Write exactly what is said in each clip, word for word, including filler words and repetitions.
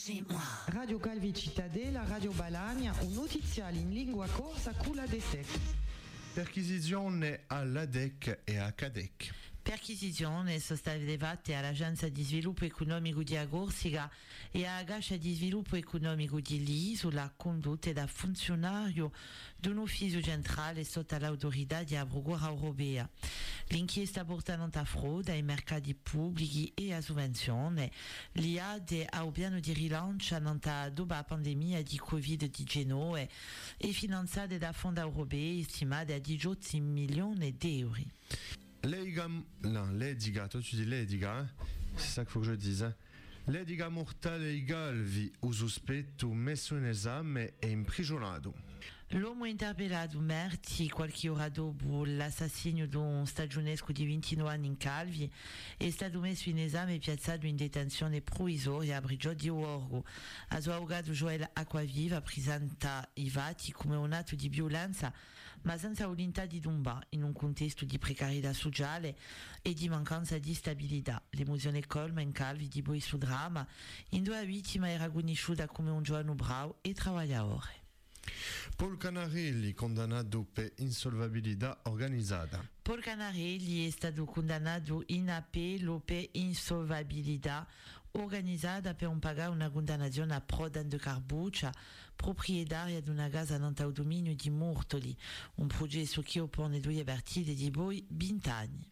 chez moi. Radio Calvi Cittadella, Radio Balagna, un notiziale in lingua corsa culla de sec. Perquisizione all'A D E C e a Cadec. Perquisizione sono state fatte all'Agenzia di Sviluppo Economico di Agorsica e all'Agenzia di Sviluppo Economico di L'isola condotte da funzionario di un ufficio centrale sotto l'autorità di Procura Europea. L'inchiesta portano a frode ai mercati pubblici e a sovvenzione, liate al piano di rilancio dopo la pandemia di covid diciannove e finanziate da fondi europei stimati a diciotto milioni di euro. L'Ediga, non, l'Ediga, toi tu dis l'Ediga, hein? C'est ça qu'il faut que je dise. Hein? L'Ediga mortale i galvi, o sospetto messo in esame e imprigionato. L'uomo interpellato Merti qualche ora dopo l'assassinio di un stagionesco di ventinove anni in Calvi è stato messo in esame e piazzato in detenzione provvisoria a Brigio di Uorgo. A suo avvocato Joel Acquaviva presenta i fatti come un atto di violenza ma senza volontà di Dumba in un contesto di precarietà sociale e di mancanza di stabilità. L'emozione colma in Calvi di poi su dramma in due vittima era conosciuta come un giovane bravo e lavoratore. Paul Canarelli, condannato per insolvabilità organizzata. Paul Canarelli è stato condannato in appello per insolvabilità organizzata per non pagare una condannazione a Prodan de Carbuccia, proprietaria di una casa nel dominio di Mortoli, un progetto che oppone due partite di poi venti anni.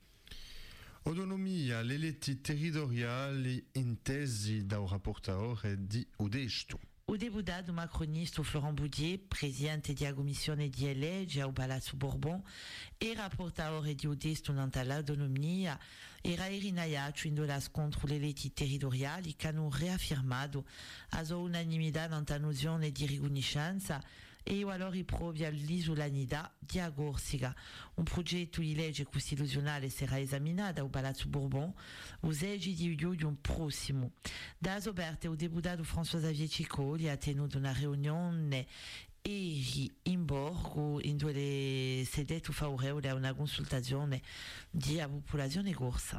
Autonomia, le leggi territoriali intesi dal rapportatore di Udesto. O deputato macronista Florent Boudier, presidente della commissione di legge al Palazzo Bourbon e rapportatore di Udesto nell'autonomia, era irinaiato in due scontro le leggi territoriali che hanno riaffermato la sua unanimità nella nozione di riconoscenza e allora proprio all'isolanità di Agorsica. Un progetto di legge costituzionale sarà esaminato al Palazzo Bourbon il sei di luglio prossimo. Da soperte il deputato François-Xavier Cicoli ha tenuto una riunione ieri in Borgo in dove le sedette favorevoli a una consultazione della popolazione corsa.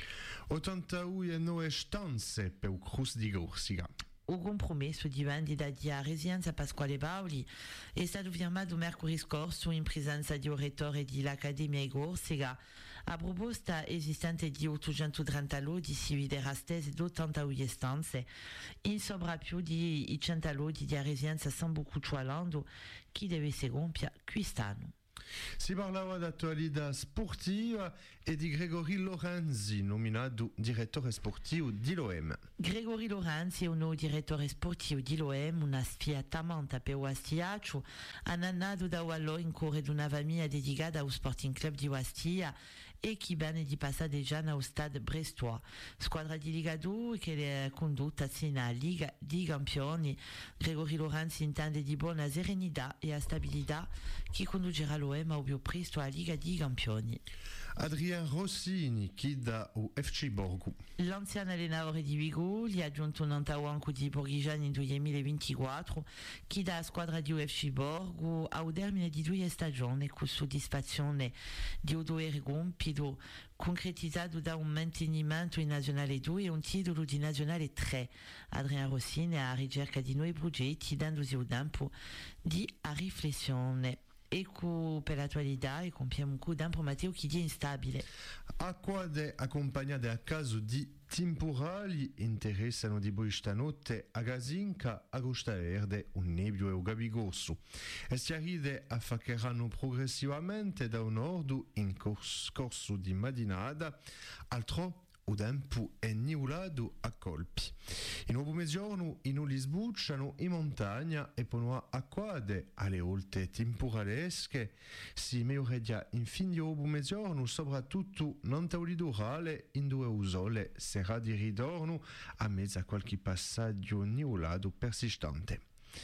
ottantanove stanze per il Crus di Corsica. O compromesso di vendita di residenza Pasquale Paoli è stato firmato mercoledì scorso in presenza di un rettore dell'Accademia di Corsica. A proposta esistente di ottocentotrenta lodi si vedrà stese di ottantadue stanze, in sopra più di cento lodi di residenza San Boccucciolando che deve si compia quest'anno. Si parlava d'attualità sportiva e di Gregori Lorenzi, nominato direttore sportivo di l'O M. Gregori Lorenzi è un nuovo direttore sportivo di l'O M, una sfiattamento per Wastiaccio, annato da Wallo in cuore di una famiglia dedicata al Sporting Club di Wastia e che viene di passare già allo Stade Brestois. Squadra di Liga due che è condotta nella Liga di Campioni. Gregori Lorenzi intende di buona serenità e stabilità che condurrà l'O M al più presto alla Liga di Campioni. Adrien Rossini, chi da U F C Borgo. L'anziano allenatore di Vigo gli ha aggiunto un antawanco di Borghigiani nel duemilaventiquattro, chi dà la squadra di U F C Borgo al termine di due stagioni con soddisfazione di un dovere compiuto, concretizzato da un mantenimento in Nazionale due e un titolo di Nazionale tre. Adrien Rossini è alla ricerca di nuovi progetti, dandosi il tempo di riflessione. Ecco per l'attualità e compiamo un coup d'ampo Matteo che è instabile. Acquade accompagnate a caso di temporali interessano di voi stanotte a Gazinca, a Costa Verde, un nebbio e un gabigosso. E si arriva a faccheranno progressivamente da un nord in corso, corso di mattinata, altro o tempo è nuvolato a colpi. In un mezzogiorno in un sbucciano in montagna e poi acquade alle olte temporalesche si meglioregia in fin di un mezzogiorno soprattutto non litorale in due usole sarà di ritorno a mezzo a qualche passaggio nuvolato persistente.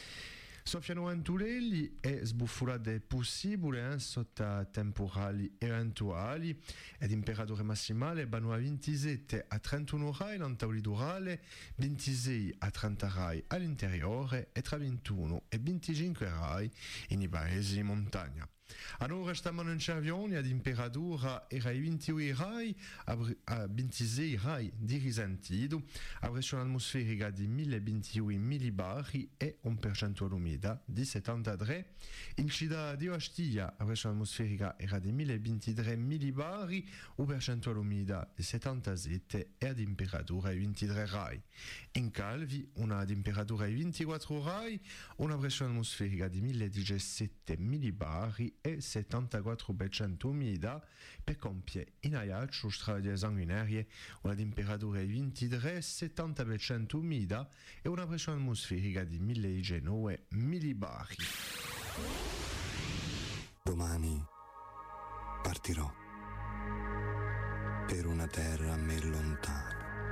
Soffiano ventulelli e sbuffolate possibili eh, sotto temporali eventuali e temperatore massimale vanno a ventisette a trentuno rai nel litorale, ventisei a trenta rai all'interiore e tra ventuno e venticinque rai in i paesi di montagna. Allora stiamo in cervione ad imperatura era i ventidue rai a ventisei rai di risentido, a pressione atmosferica di milleventuno millibari e un percentuale umida di settantatré. In città di Ostia a pressione atmosferica era di milleventisei millibari, un percentuale umida di settantasette e ad imperatura di ventitré rai. In Calvi una temperatura di ventiquattro rai, una pressione atmosferica di millediciassette millibari e settantaquattro per cento umida, per compiere in Ajaccio strade sanguinarie una temperatura di ventitré, settanta per cento umida e una pressione atmosferica di millediciannove millibari. Domani partirò per una terra a me lontana.